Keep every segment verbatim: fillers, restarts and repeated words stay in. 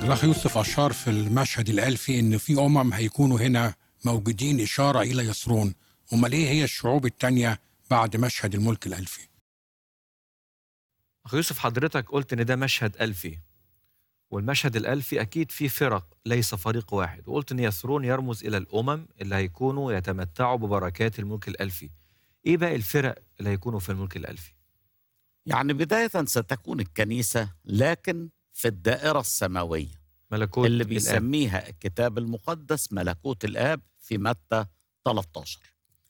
الأخ يوسف أشار في المشهد الألفي إن في أمم هيكونوا هنا موجودين، إشارة إلى يثرون. أمال إيه هي الشعوب التانية بعد مشهد الملك الألفي؟ أخ يوسف، حضرتك قلت إن ده مشهد ألفي، والمشهد الألفي أكيد فيه فرق ليس فريق واحد، وقلت إن يثرون يرمز إلى الأمم اللي هيكونوا يتمتعوا ببركات الملك الألفي. إيه بقى الفرق اللي هيكونوا في الملك الألفي؟ يعني بداية ستكون الكنيسة لكن في الدائرة السماوية ملكوت اللي الآب. بيسميها الكتاب المقدس ملكوت الآب في متى ثلاثة عشر.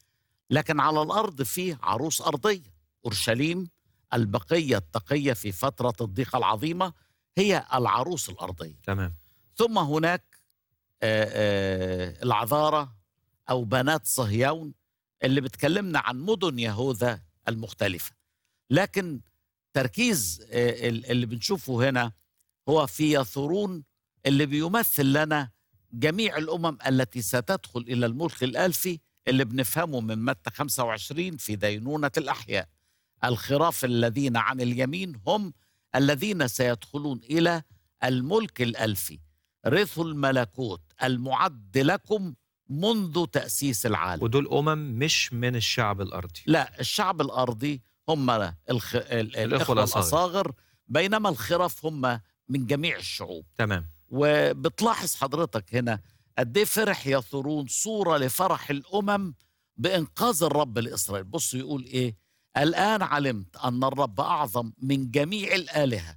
لكن على الأرض فيه عروس أرضية أورشليم، البقية التقية في فترة الضيقة العظيمة هي العروس الأرضية. تمام. ثم هناك آه، آه، العذارى أو بنات صهيون اللي بتكلمنا عن مدن يهوذا المختلفة. لكن تركيز آه، اللي بنشوفه هنا هو في يثرون اللي بيمثل لنا جميع الأمم التي ستدخل إلى الملك الألفي اللي بنفهمه من متى خمسة وعشرين في دينونة الأحياء. الخراف الذين عن اليمين هم الذين سيدخلون إلى الملك الألفي، رثوا الملكوت المعد لكم منذ تأسيس العالم. ودول أمم مش من الشعب الأرضي. لا، الشعب الأرضي هم الخ... ال- الإخوة الأصاغر. الأصاغر، بينما الخرف هم من جميع الشعوب. تمام. وبتلاحظ حضرتك هنا قد ايه فرح يثرون صورة لفرح الأمم بإنقاذ الرب لإسرائيل. بص يقول إيه: الآن علمت أن الرب أعظم من جميع الآلهة،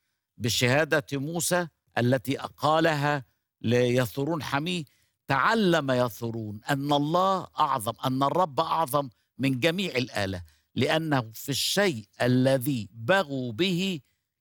بشهادة موسى التي أقالها ليثرون حميه. تعلم يثرون أن الله أعظم، أن الرب أعظم من جميع الآلهة، لأنه في الشيء الذي بغوا به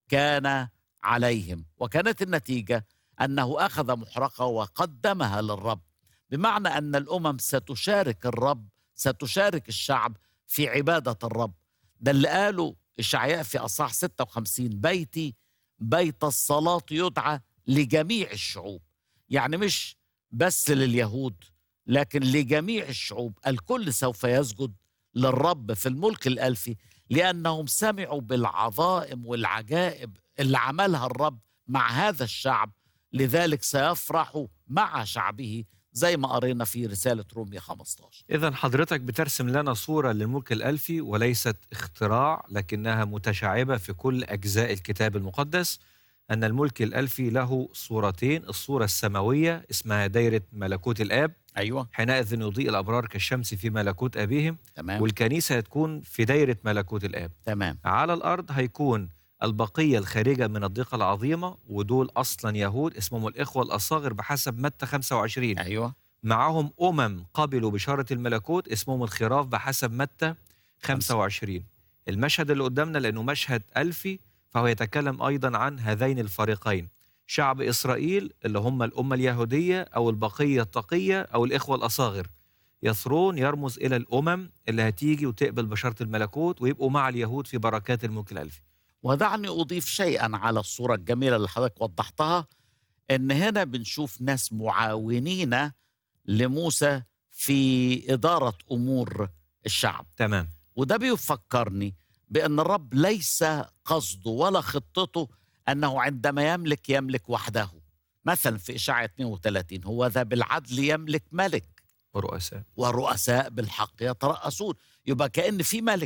كان عليهم. وكانت النتيجة أنه أخذ محرقة وقدمها للرب، بمعنى أن الأمم ستشارك الرب، ستشارك الشعب في عبادة الرب. ده اللي قاله إشعياء في أصحاح ستة وخمسين: بيتي بيت الصلاة يدعى لجميع الشعوب. يعني مش بس لليهود لكن لجميع الشعوب. الكل سوف يسجد للرب في الملك الألفي، لأنهم سمعوا بالعظائم والعجائب اللي عملها الرب مع هذا الشعب، لذلك سيفرحوا مع شعبه، زي ما قرينا في رسالة رومية خمسة عشر. إذن حضرتك بترسم لنا صورة للملك الألفي وليست اختراع، لكنها متشعبة في كل أجزاء الكتاب المقدس، أن الملك الألفي له صورتين: الصورة السماوية اسمها دايرة ملكوت الآب، أيوة، حينئذ يضيء الأبرار كالشمس في ملكوت أبيهم. تمام. والكنيسة هتكون في دايرة ملكوت الآب. تمام. على الأرض هيكون البقية الخارجة من الضيقة العظيمة، ودول أصلا يهود اسمهم الإخوة الأصاغر بحسب متى خمسة وعشرين. أيوة. معهم أمم قبلوا بشارة الملكوت اسمهم الخراف بحسب متى خمسة وعشرين. المشهد اللي قدامنا لأنه مشهد ألفي، فهو يتكلم أيضا عن هذين الفريقين: شعب إسرائيل اللي هم الأمة اليهودية أو البقية التقية أو الإخوة الأصاغر. يثرون يرمز إلى الأمم اللي هتيجي وتقبل بشارة الملكوت ويبقوا مع اليهود في بركات الملك الألفي. ودعني أضيف شيئا على الصورة الجميلة اللي حضرتك وضحتها، إن هنا بنشوف ناس معاونين لموسى في إدارة أمور الشعب. تمام. وده بيفكرني بأن الرب ليس قصده ولا خطته أنه عندما يملك يملك وحده. مثلا في إشعياء اثنين وثلاثين: هو ذا بالعدل يملك ملك ورؤساء ورؤساء بالحق يترأسون. يبقى كأن في ملك